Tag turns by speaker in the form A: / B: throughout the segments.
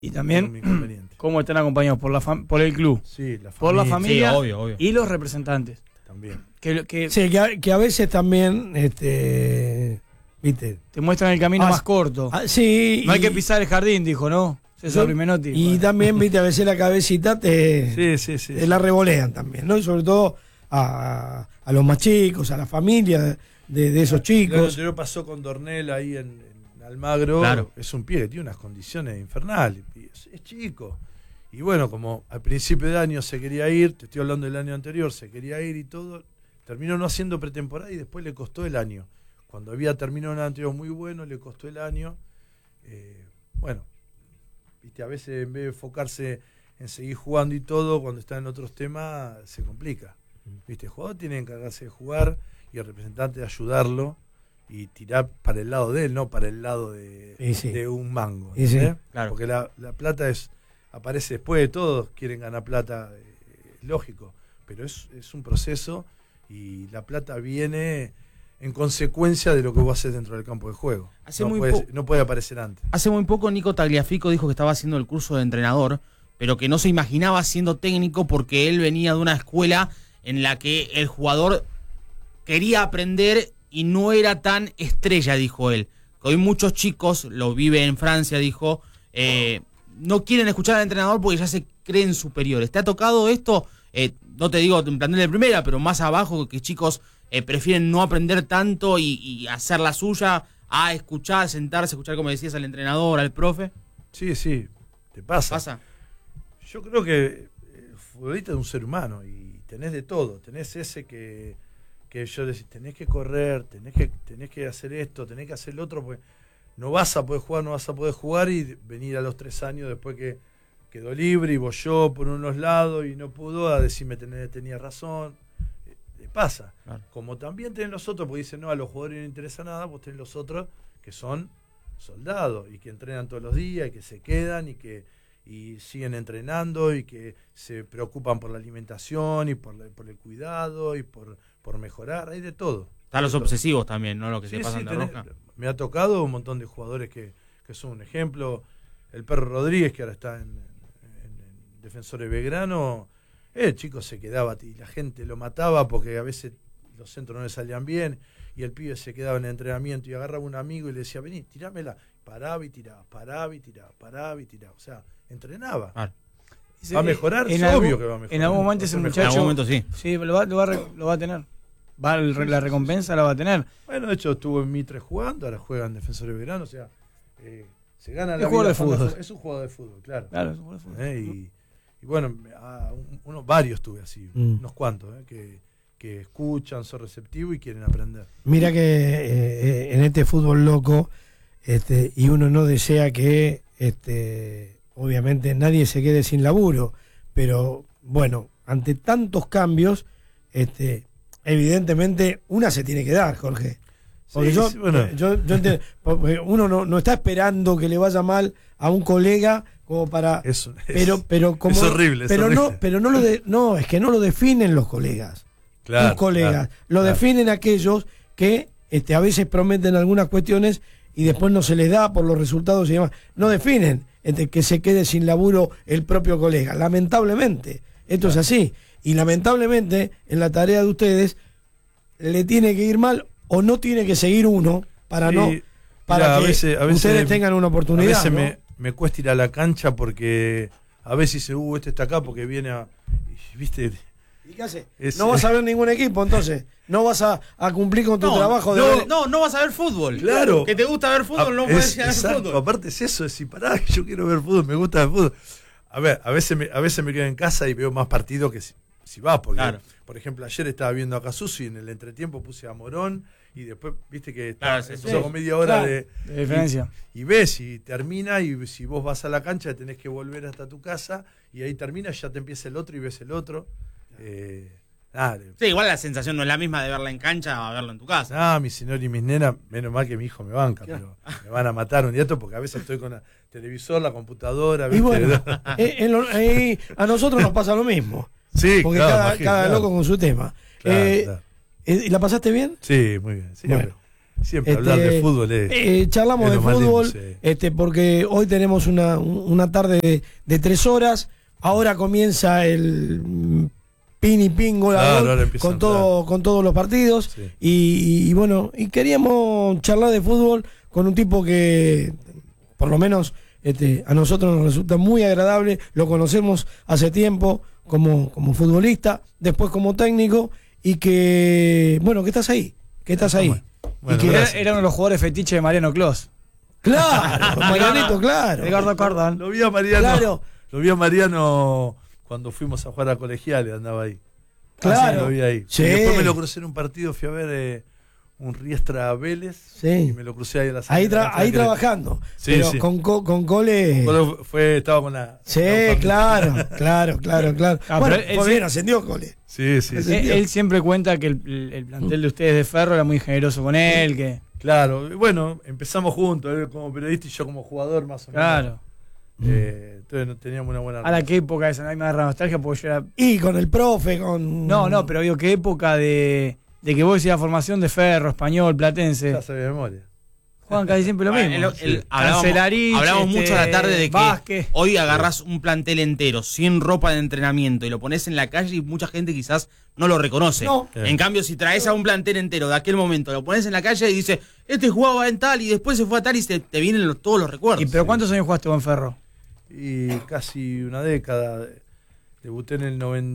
A: Y también cómo están acompañados por el club,
B: sí, la familia,
A: por la familia,
C: sí, obvio.
A: Y los representantes.
B: También.
D: Que a veces también, ¿viste?
A: Te muestran el camino más corto.
D: Sí.
A: No hay que pisar el jardín, dijo, ¿no? César Rimenotti.
D: Y también, viste, a veces la cabecita te la revolean también, ¿no? Y sobre todo a los más chicos, a la familia de esos chicos.
B: Lo anterior pasó con Dornel ahí en Almagro.
C: Claro.
B: Es un pibe que tiene unas condiciones infernales. Es chico. Y bueno, como al principio de año se quería ir, te estoy hablando del año anterior, se quería ir y todo, terminó no haciendo pretemporada y después le costó el año. Cuando había terminado un año anterior muy bueno, le costó el año. Bueno, viste, a veces en vez de enfocarse en seguir jugando y todo, cuando está en otros temas, se complica. Viste, el jugador tiene que encargarse de jugar y el representante de ayudarlo y tirar para el lado de él, no para el lado de un mango.
D: Sí,
B: claro. Porque la plata aparece después de todo, quieren ganar plata, lógico, pero es un proceso y la plata viene en consecuencia de lo que vos haces dentro del campo de juego. No puede aparecer antes.
C: Hace muy poco Nico Tagliafico dijo que estaba haciendo el curso de entrenador, pero que no se imaginaba siendo técnico porque él venía de una escuela en la que el jugador quería aprender y no era tan estrella, dijo él. Que hoy muchos chicos, lo vive en Francia, dijo, no quieren escuchar al entrenador porque ya se creen superiores. ¿Te ha tocado esto? No te digo en plantel de primera, pero más abajo, que chicos prefieren no aprender tanto y hacer la suya a escuchar, sentarse, escuchar, como decías, al entrenador, al profe.
B: Sí, te pasa. Yo creo que el futbolista es un ser humano y tenés de todo. Tenés ese que yo decís, tenés que correr, tenés que hacer esto, tenés que hacer lo otro, porque no vas a poder jugar y venir a los 3 años después que quedó libre y bolló por unos lados y no pudo a decirme tenía razón. Le pasa. Claro. Como también tenés los otros, porque dicen, no, a los jugadores no les interesa nada, vos tenés los otros que son soldados y que entrenan todos los días y que se quedan y siguen entrenando y que se preocupan por la alimentación y por el cuidado y por mejorar, hay de todo.
C: Están los obsesivos también, ¿no? Lo que se pasan de rosca.
B: Me ha tocado un montón de jugadores que son un ejemplo. El Perro Rodríguez, que ahora está en Defensores Belgrano, el chico se quedaba y la gente lo mataba porque a veces los centros no le salían bien y el pibe se quedaba en el entrenamiento y agarraba a un amigo y le decía, vení, tirámela. Paraba y tiraba. O sea, entrenaba.
C: Claro.
B: ¿Va a mejorar? Es obvio que va a mejorar.
A: En algún momento ese muchacho...
C: En algún momento sí.
A: Sí, lo va a tener. La recompensa la va a tener.
B: Bueno, de hecho estuvo en Mitre jugando, ahora juega en Defensores Belgrano, o sea, se gana la
A: vida. Es un jugador de fútbol.
B: Es un jugador de fútbol, claro.
A: Claro, es un jugador de fútbol.
B: Y bueno, varios tuve así, unos cuantos, que escuchan, son receptivos y quieren aprender.
D: Mira que en este fútbol loco, y uno no desea que obviamente nadie se quede sin laburo, pero bueno, ante tantos cambios, evidentemente una se tiene que dar, Jorge. Porque yo entiendo, porque uno no está esperando que le vaya mal a un colega como para pero como
B: es horrible,
D: no es que no lo definen los colegas.
B: Claro,
D: tus colegas lo definen aquellos que a veces prometen algunas cuestiones y después no se les da por los resultados y demás. No definen que se quede sin laburo el propio colega. Lamentablemente, esto es así. Y lamentablemente, en la tarea de ustedes, le tiene que ir mal o no tiene que seguir uno para que
B: a veces
D: ustedes tengan una oportunidad.
B: A veces me cuesta ir a la cancha porque a veces dice, este está acá porque viene ¿viste?
D: ¿Y qué hace? No vas a ver ningún equipo, entonces. No vas a cumplir con tu trabajo.
C: No vas a ver fútbol.
B: Claclaro.
C: Que te gusta ver fútbol, no puedes ir a ver fútbol.
B: Aparte es eso, es decir, pará, que yo quiero ver fútbol, me gusta el fútbol. A ver, a veces me quedo en casa y veo más partidos que si vas, porque, por ejemplo, ayer estaba viendo a Casuso y en el entretiempo puse a Morón y después, viste que empezó con media hora de
A: diferencia.
B: Y ves, y termina, y si vos vas a la cancha tenés que volver hasta tu casa y ahí termina, ya te empieza el otro y ves el otro.
C: Sí, igual la sensación no es la misma de verla en cancha a verla en tu casa.
B: Mi señor y mis nenas, menos mal que mi hijo me banca, pero me van a matar un día porque a veces estoy con el televisor, la computadora. ¿viste?
D: Y bueno, a nosotros nos pasa lo mismo.
B: Sí,
D: porque cada loco con su tema.
B: Claro.
D: ¿La pasaste bien?
B: Sí, muy bien. Sí,
D: bueno,
B: Siempre hablar de fútbol
D: charlamos
B: es
D: de
B: lo más
D: fútbol,
B: lindo, sí.
D: porque hoy tenemos una tarde de 3 horas. Ahora comienza el pin y pin, gol a
B: Claro,
D: gol,
B: ahora empieza a entrar.
D: con todos los partidos.
B: Sí.
D: Y bueno, y queríamos charlar de fútbol con un tipo que, por lo menos, a nosotros nos resulta muy agradable. Lo conocemos hace tiempo como futbolista, después como técnico, y que, bueno, que estás ahí. Que estás ahí.
B: Bueno,
D: y que
A: Era uno de los jugadores fetiche de Mariano Clos.
D: Claro, Marianito, claro.
A: Ricardo Cordón.
B: Lo vi a Mariano.
D: Claro.
B: Lo vi a Mariano cuando fuimos a jugar a Colegiales, andaba ahí.
D: Claro.
B: Sí, lo vi ahí.
D: Sí.
B: Y después me lo crucé en un partido, fui a ver un Riestra Vélez.
D: Sí.
B: Y me lo crucé ahí a la
D: Ahí,
B: salida.
D: ahí trabajando.
B: Sí,
D: pero
B: sí.
D: con Cole.
B: Estaba con la.
D: Sí,
B: la-
D: claro.
A: Ah,
D: Bueno,
A: pero él
D: fue
A: sí-
D: bien, ascendió Cole.
B: Sí, sí, sí.
A: Él siempre cuenta que el plantel de ustedes de Ferro era muy generoso con él, que
B: Claro. Y bueno, empezamos juntos, él como periodista y yo como jugador, más o menos.
A: claro.
B: Entonces teníamos una buena
A: Ahora qué época esa, no hay más nostalgia porque yo era.
D: Y con el profe, con.
A: No, pero digo, qué época de que vos decías formación de Ferro, Español, Platense.
B: Ya sabía de memoria.
A: Juegan casi siempre lo mismo.
C: Hablamos mucho a la tarde de que
A: Vázquez.
C: hoy agarrás un plantel entero sin ropa de entrenamiento y lo pones en la calle y mucha gente quizás no lo reconoce.
D: No.
C: En cambio, si traes a un plantel entero de aquel momento, lo pones en la calle y dices, este jugaba en tal y después se fue a tal y te vienen todos los recuerdos.
A: ¿Pero cuántos años jugaste con Ferro?
B: Y casi una década. Debuté en el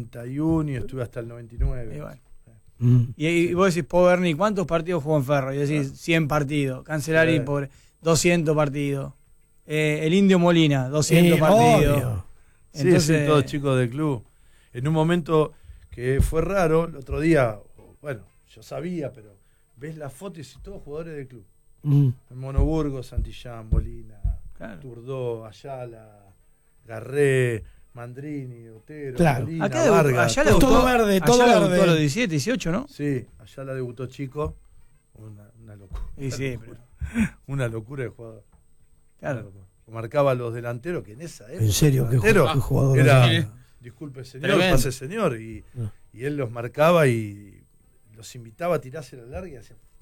B: 91 y estuve hasta el 99.
A: Y bueno.
D: Mm.
A: Y vos decís, Poberni, ¿cuántos partidos jugó en Ferro? Y decís, 100 partidos. Cancelari,
B: Sí.
A: pobre, 200 partidos. El Indio Molina, 200 partidos.
D: Obvio.
A: Entonces,
B: sí, todos chicos del club. En un momento que fue raro, el otro día, bueno, yo sabía, pero ves las fotos y todos jugadores del club.
D: Mm.
B: Monoburgo, Santillán, Molina,
A: claro.
B: Turdó, Ayala, Garré, Mandrini, Otero,
D: Claro.
B: Molina,
A: Acá
B: Vargas.
A: allá
D: todo
A: debutó,
D: verde,
A: allá
D: todo
A: debutó
D: verde.
A: a los 17, 18, ¿no?
B: Sí, Ayala debutó chico. Una locura.
A: Y sí, pero,
B: Una locura de jugador.
A: claro.
B: Marcaba a los delanteros que en esa época.
D: En serio, qué
B: delantero
D: jugador.
B: era,
C: Sí.
B: disculpe señor,
C: Tremendo.
B: pase señor. Y
D: No.
B: él los marcaba y los invitaba a tirarse la larga y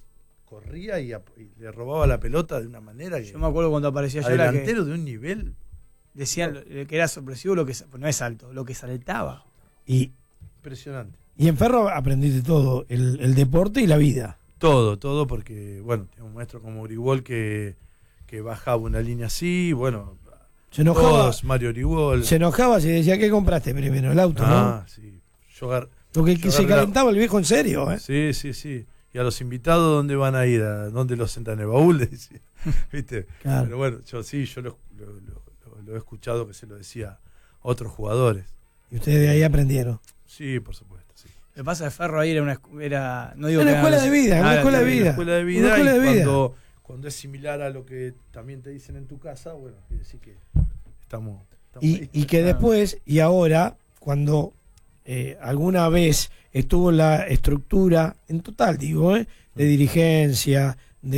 B: corría y le robaba la pelota de una manera que.
A: Yo me acuerdo cuando aparecía
B: a
A: Ayala que
B: delantero de un nivel
A: decían que era sorpresivo lo que no es alto, lo que saltaba.
D: Y
B: impresionante.
D: en Ferro aprendiste todo, el deporte y la vida.
B: Todo, porque, bueno, tenía un maestro como Uribol que bajaba una línea así, bueno,
D: Se enojaba,
B: todos, Mario Uribol.
D: se enojaba si decía, ¿qué compraste primero? El auto, ¿no?
B: Sí. Yo agarré
D: Porque
B: yo
D: se
B: agarré la-
D: calentaba el viejo en serio, ¿eh?
B: Sí. Y a los invitados, ¿dónde van a ir? ¿A dónde los sentan en el baúl? Le decía. ¿Viste?
D: Claro.
B: Pero bueno, yo lo he escuchado que se lo decía a otros jugadores.
D: Y ustedes de ahí aprendieron.
B: Sí, por supuesto. Sí.
A: Lo que pasa es que Ferro ahí era no digo
D: Una
A: que
D: escuela de vida, una escuela de
B: Una
D: vida.
B: escuela de
D: Una
B: vida
D: escuela
B: y
D: de vida.
B: cuando es similar a lo que también te dicen en tu casa, bueno, quiere decir que estamos ahí.
D: Y que después, y ahora, cuando alguna vez estuvo la estructura, en total digo, de dirigencia,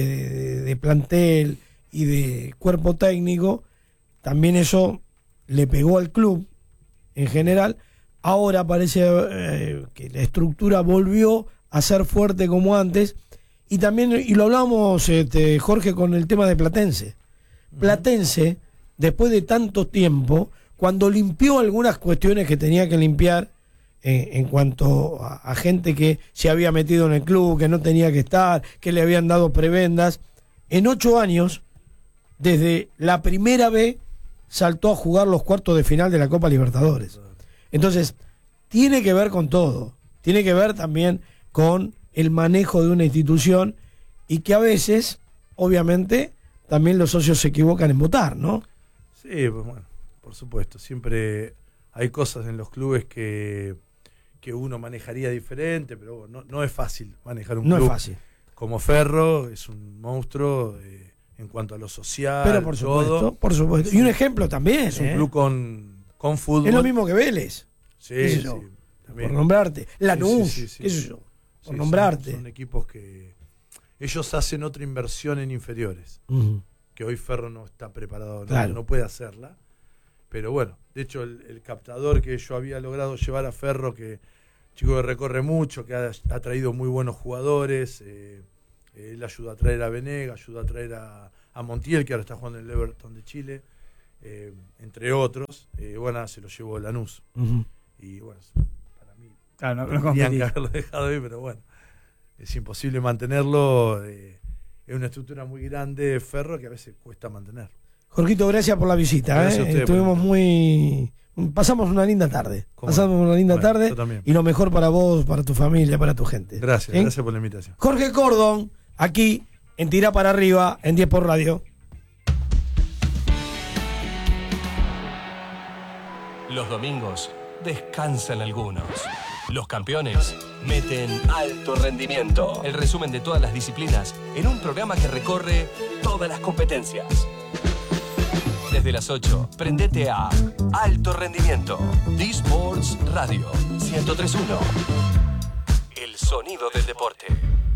D: de plantel y de cuerpo técnico, también eso le pegó al club en general. Ahora parece que la estructura volvió a ser fuerte como antes. Y también, y lo hablamos, Jorge, con el tema de Platense. Platense, después de tanto tiempo, cuando limpió algunas cuestiones que tenía que limpiar en cuanto a gente que se había metido en el club, que no tenía que estar, que le habían dado prebendas, en 8 años, desde la primera B, saltó a jugar los cuartos de final de la Copa Libertadores. Entonces, tiene que ver con todo. Tiene que ver también con el manejo de una institución y que a veces, obviamente, también los socios se equivocan en votar, ¿no?
B: Sí, pues bueno, por supuesto. Siempre hay cosas en los clubes que uno manejaría diferente, pero no es fácil manejar un
D: No
B: club.
D: es fácil.
B: Como Ferro, es un monstruo en cuanto a lo social,
D: Pero por supuesto,
B: todo.
D: por supuesto. Y un ejemplo también.
B: Es un club con fútbol.
D: Es lo mismo que Vélez,
B: Sí,
D: qué sé
B: sí,
D: yo,
B: también.
D: por nombrarte. Lanús,
B: sí.
D: qué sé yo, por
B: Sí,
D: nombrarte.
B: Son equipos que ellos hacen otra inversión en inferiores,
D: Ujú.
B: que hoy Ferro no está preparado,
D: Claro.
B: no puede hacerla. Pero bueno, de hecho el captador que yo había logrado llevar a Ferro, que chico que recorre mucho, que ha traído muy buenos jugadores, Él ayudó a traer a Venega, ayudó a traer a Montiel, que ahora está jugando en el Everton de Chile, entre otros. Bueno, se lo llevó Lanús. Y bueno, para mí,
A: no
B: tendrían que haberlo dejado ahí, pero bueno, es imposible mantenerlo. Es una estructura muy grande, Ferro, que a veces cuesta mantener.
D: Jorgito, gracias por la visita.
B: Gracias a ustedes,
D: estuvimos pasamos una linda tarde. Y lo mejor para vos, para tu familia, para tu gente.
B: Gracias por la invitación.
D: Jorge Cordon, aquí en Tira para Arriba, en 10 por Radio.
E: Los domingos descansan algunos. Los campeones meten alto rendimiento. El resumen de todas las disciplinas en un programa que recorre todas las competencias. Desde las 8, prendete a Alto Rendimiento. D-Sports Radio 103.1. El sonido del deporte.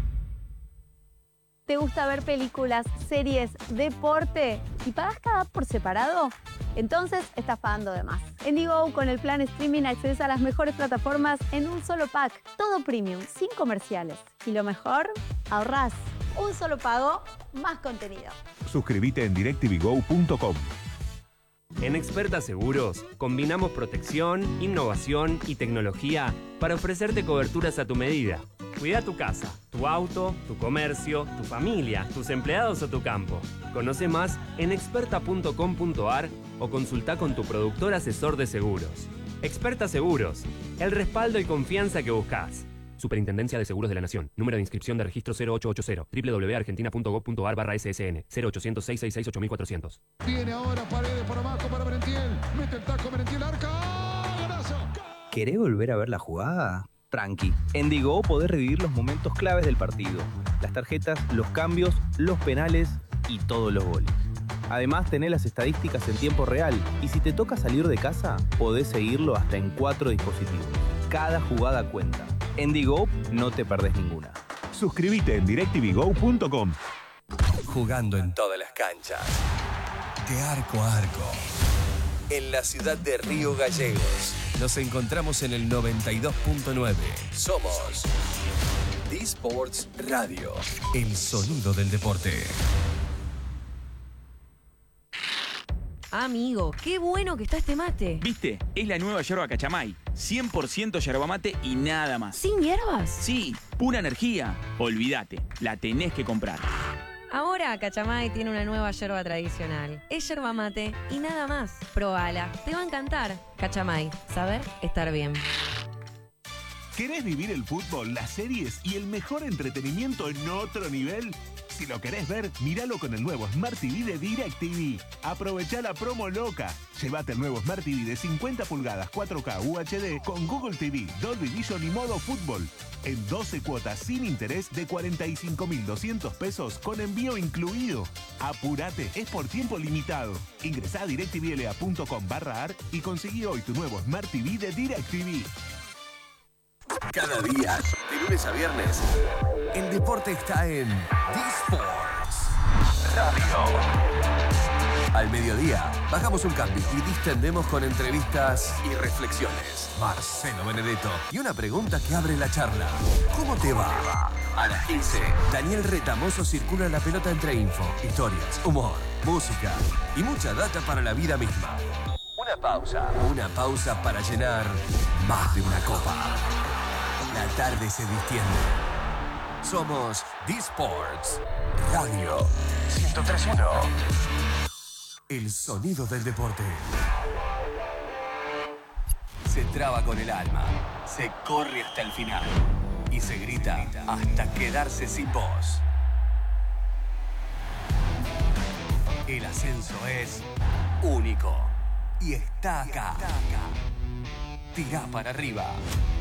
F: ¿Te gusta ver películas, series, deporte y pagas cada por separado? Entonces estás pagando de más. En Digo, con el plan streaming accedes a las mejores plataformas en un solo pack. Todo premium, sin comerciales. Y lo mejor, ahorrás. Un solo pago, más contenido.
G: Suscríbete en DirecTVGo.com.
H: En Experta Seguros, combinamos protección, innovación y tecnología para ofrecerte coberturas a tu medida. Cuida tu casa, tu auto, tu comercio, tu familia, tus empleados o tu campo. Conoce más en experta.com.ar o consulta con tu productor asesor de seguros. Experta Seguros, el respaldo y confianza que buscas. Superintendencia de Seguros de la Nación. Número de inscripción de registro 0880. www.argentina.gov.ar/SSN. 0800-666-8400.
I: Viene ahora Paredes por abajo para Merentiel. Mete el taco Merentiel, arca. ¡Golazo!
J: ¿Querés volver a ver la jugada? Tranqui. En Digo podés revivir los momentos claves del partido. Las tarjetas, los cambios, los penales y todos los goles. Además, tenés las estadísticas en tiempo real. Y si te toca salir de casa, podés seguirlo hasta en 4 dispositivos. Cada jugada cuenta. En Digo no te perdés ninguna.
G: Suscríbete en DirecTVGo.com.
E: Jugando en todas las canchas. De arco a arco. En la ciudad de Río Gallegos. Nos encontramos en el 92.9. Somos D-Sports Radio. El sonido del deporte.
K: Amigo, qué bueno que está este mate.
L: ¿Viste? Es la nueva yerba Cachamay. 100% yerba mate y nada más.
K: ¿Sin hierbas?
L: Sí, pura energía. Olvídate, la tenés que comprar.
K: Ahora Cachamay tiene una nueva yerba tradicional. Es yerba mate y nada más. Probala, te va a encantar. Cachamay, saber estar bien.
G: ¿Querés vivir el fútbol, las series y el mejor entretenimiento en otro nivel? Si lo querés ver, míralo con el nuevo Smart TV de DirecTV. Aprovechá la promo loca. Llévate el nuevo Smart TV de 50 pulgadas 4K UHD con Google TV, Dolby Vision y modo fútbol. En 12 cuotas sin interés de 45.200 pesos con envío incluido. Apurate, es por tiempo limitado. Ingresá a directvla.com/ar y conseguí hoy tu nuevo Smart TV de DirecTV.
E: Cada día, de lunes a viernes, el deporte está en D-Sports Radio. Al mediodía, bajamos un cambio y distendemos con entrevistas y reflexiones. Marcelo Benedetto y una pregunta que abre la charla. ¿Cómo te va? A las 15, Daniel Retamoso circula la pelota entre info, historias, humor, música y mucha data para la vida misma. Una pausa para llenar más de una copa. La tarde se distiende. Somos D-Sports Radio 103.1. El sonido del deporte. Se traba con el alma, se corre hasta el final y se grita hasta quedarse sin voz. El ascenso es único y está acá. Tirá para arriba.